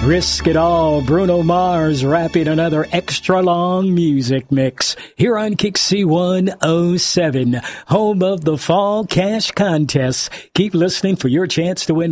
Risk It All, Bruno Mars rapping another extra long music mix here on Kixie 107, home of the Fall Cash Contest. Keep listening for your chance to win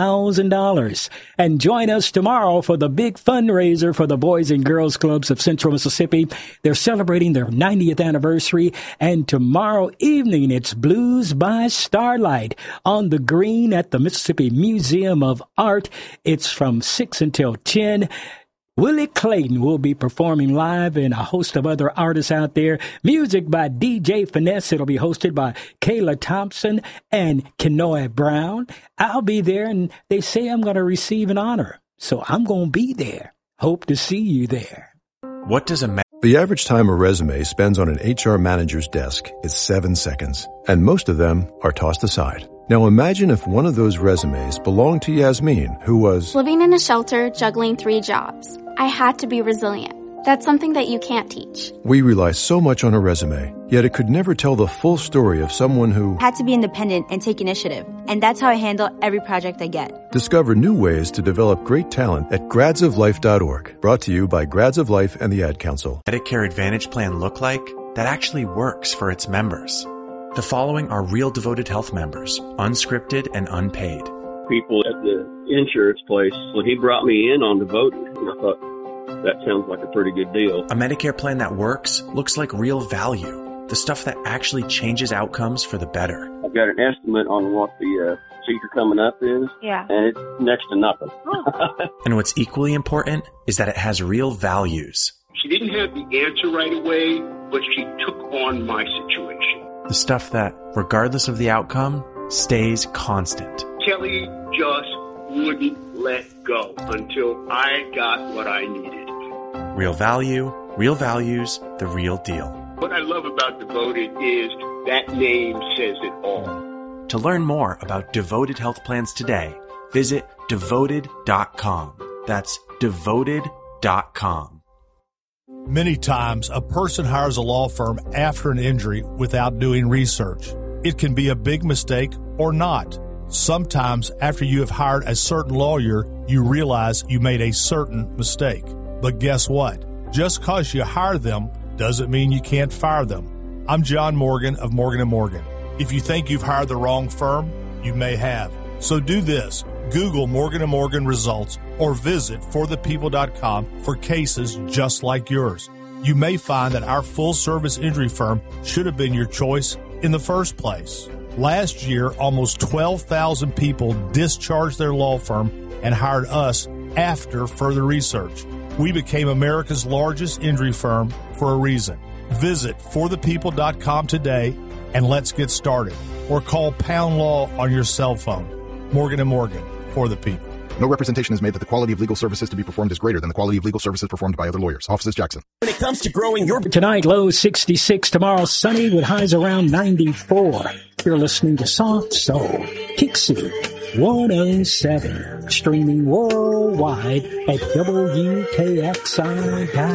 $1,000. And join us tomorrow for the big fundraiser for the Boys and Girls Clubs of Central Mississippi. They're celebrating their 90th anniversary. And tomorrow evening, it's Blues by Starlight on the green at the Mississippi Museum of Art. It's from 6 until 10. Willie Clayton will be performing live and a host of other artists out there. Music by DJ Finesse. It'll be hosted by Kayla Thompson and Kenoy Brown. I'll be there, and they say I'm going to receive an honor. So I'm going to be there. Hope to see you there. What does The average time a resume spends on an HR manager's desk is 7 seconds, and most of them are tossed aside. Now imagine if one of those resumes belonged to Yasmin, who was living in a shelter, juggling 3 jobs. I had to be resilient. That's something that you can't teach. We rely so much on a resume, yet it could never tell the full story of someone who had to be independent and take initiative. And that's how I handle every project I get. Discover new ways to develop great talent at gradsoflife.org. Brought to you by Grads of Life and the Ad Council. Medicare Advantage plan look like that actually works for its members? The following are real Devoted Health members, unscripted and unpaid. People at the insurance place, when he brought me in on Devoted, and I thought, that sounds like a pretty good deal. A Medicare plan that works looks like real value, the stuff that actually changes outcomes for the better. I've got an estimate on what the procedure coming up is, and it's next to nothing. And what's equally important is that it has real values. She didn't have the answer right away, but she took on my situation. The stuff that, regardless of the outcome, stays constant. Kelly just wouldn't let go until I got what I needed. Real value, real values, the real deal. What I love about Devoted is that name says it all. To learn more about Devoted Health Plans today, visit Devoted.com. That's Devoted.com. Many times, a person hires a law firm after an injury without doing research. It can be a big mistake or not. Sometimes, after you have hired a certain lawyer, you realize you made a certain mistake. But guess what? Just because you hire them doesn't mean you can't fire them. I'm John Morgan of Morgan & Morgan. If you think you've hired the wrong firm, you may have. So do this. Google Morgan & Morgan results or visit forthepeople.com for cases just like yours. You may find that our full-service injury firm should have been your choice in the first place. Last year, almost 12,000 people discharged their law firm and hired us after further research. We became America's largest injury firm for a reason. Visit forthepeople.com today and let's get started. Or call Pound Law on your cell phone. Morgan & Morgan, for the people. No representation is made that the quality of legal services to be performed is greater than the quality of legal services performed by other lawyers. Offices Jackson. When it comes to growing your... Tonight, low 66. Tomorrow, sunny with highs around 94. You're listening to Soft Soul. Kixie 107. Streaming worldwide at WKXI.com.